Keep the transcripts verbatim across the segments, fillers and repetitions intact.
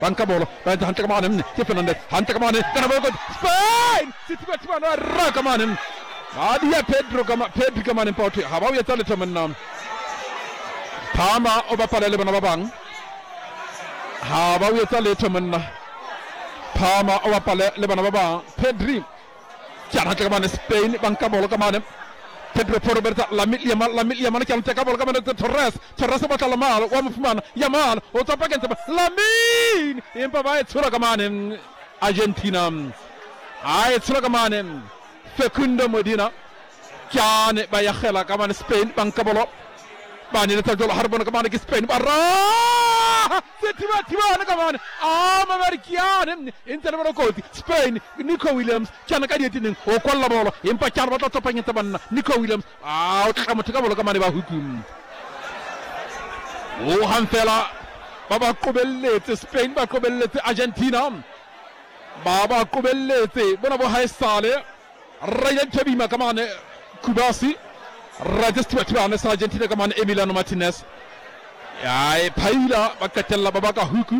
banka bolo banka hantar kamanin ke Fernandez hantar kamanin kana bolo Spain City batsman ra kamanin Adia Pedro kama Pedro kamanin pauti habaw ya tale tamanna Pama oba pale le bana babang habaw ya tale tamanna Pama oba pale le bana babang Pedri kian hantar kamanin Spain banka bolo kamanin Pedro Porberta Lamine Yamal Lamine Yamal kian hantar bolo kamanin Torres Torres oba tala mal wa mfman Yamal otopa kenta Lamine impa bay tsura kamanin Argentina ay tsura kamanin Facundo Medina kiane baya khela kamane Spain banka bolo bani na tajol harbon kamane ki Spain barra setiba tiba na kamane ama markiane inter bolo koti Spain Nico Williams kiana kadiyati ning o kolla bolo impa kian bata topanya tabanna Nico Williams ah kamata bolo kamane ba hukum o hanfela baba kobellete Spain ba kobellete Argentina baba kobellete bona bo haysale Ryan Tabima kamane Kubasi Rajastwa twana sa Argentina kamane Emiliano Martinez ay paila bakatella babaka huku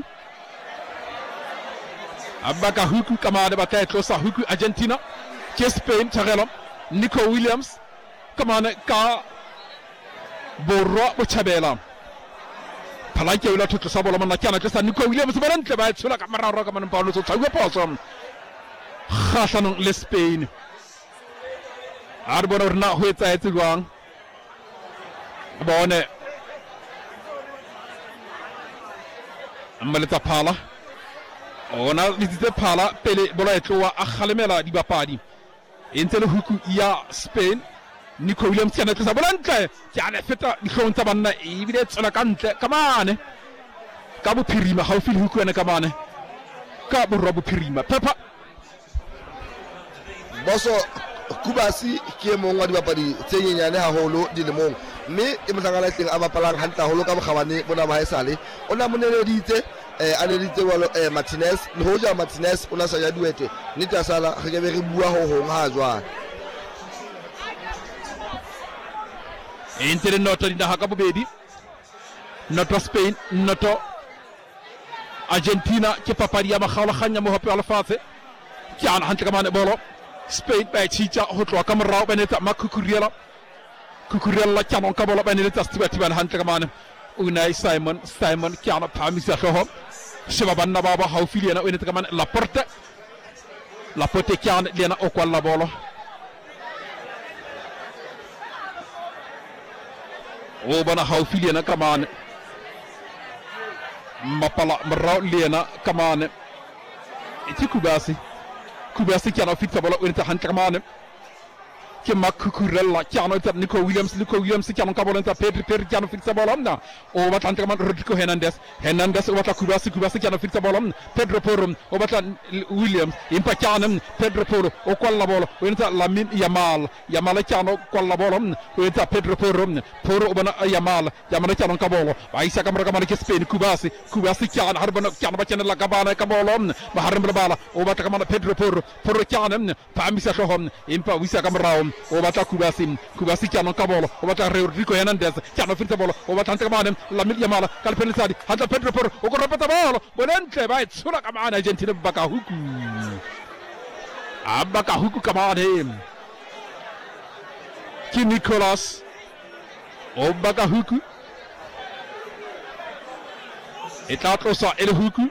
abaka huku kamane bakatlo sa huku Argentina ke Spain tagalam Nico Williams kamane ka borro bo chabela palake wala to sabolo man kana ke sa Nico Williams barante ba tsula kamara ro kamane Paulo so tawo posom khasanon le Spain Arbonor na hueta etuang bone amaleta pala ona litite pala pele bola etwa akhalemela di bapadi intele huku ya Spain Nico Williams yana tsa bolanta yana feta dikhon tabanna ibide tsala kante kamane kabu pirima hawfil huku yana kamane kabu robu pirima papa boso Kubasi qui est mon wadi bapadi tenye nyane ha holo dile mon mais imazangala ting aba palang hanta holo kam khawane bona ba sale ona monele dite eh analite walo eh Martinez ni hoja Martinez ona sa ya duete ni ta sala khebe ri bua ho ho ha jwa Inter noto dinda hakabu bedi noto Spain noto Argentina ke paparia ma khawla khanya mo hope ala fase ki an hanta kamane bolo Spain bay chicha hotlo kamara beneta makukuriela kukurella chanon kabolo beneta stibatban hanta kamane Unai Simon Simon kiana pamisa ho shababan baba hawfiliena beneta kamane la porte la porte kiana lena o kolla bolo o bana hawfiliena kamane mapala maraw lena kamane iti kubasi Kubasi kiano fit sabolo unita han kamane ke makukurella kiano tat Nico Williams Nico Williams kiano kabolo ta Pedri Pedri kiano fit sabolo na o batan kamane Rodrigo Hernandez Hernandez o bata Kubasi Kubasi kiano fit sabolo Pedro Porro o bata Williams impa kiano Pedro Porro o kolla bolo unita Lamine Yamal Yamal kiano kolla bolo unita Pedro Porro Porro o bana Yamal Yamal kiano kabolo Aisha kamara kamane ke Spain Kubasi Kubasi kiano harbana kiano bachana la kabana kabolo maharam bala o bata kamane Pedro Porro Porro kiano pamisa shohom impa wisa kamara o bata Kubasi Kubasi kiano kabolo o bata Rodrigo Hernandez kiano fit sabolo o bata kamane Lamine Yamal kal penalty hada Pedro Porro o ko repeta bolo bonente bay sura kamane Argentina baka huku abaka huku kamane ki Nicolas o baka huku etato sa el huku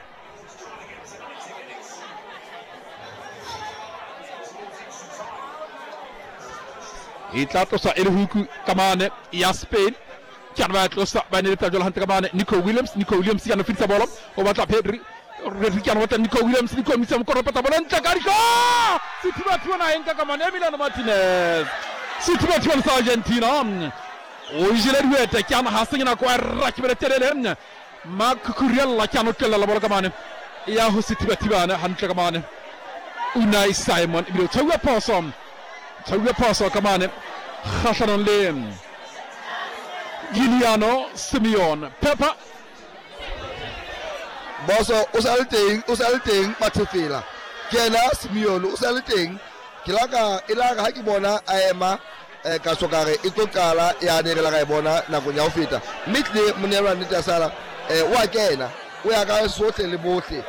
etato sa el huku kamane ya Spain kianwa to sa bani tajol hanta kamane Nico Williams Nico Williams yana fit sabolo o bata Pedri Pedri kianwa ta Nico Williams Nico misam ko repeta bolanta gariko sitwa tuna enga kamane Emiliano Martinez sitwa tuna sa Argentina o jile duete kiana hasina ko rakibere terele mak kurella kiano tella la bola kamane ya ho sitwa tibana hanta kamane Unai Simon ibiro tawa pasom tawa paso kamane khasanon lem Giuliano Simeone Peppa boso usalting usalting matufila kena Simeone usalting kilaka ilaka hakibona ayema eh kasokare itokala ya ne la bona na kunya ufita mitli munera nita sala eh wa kena we aka sote le bote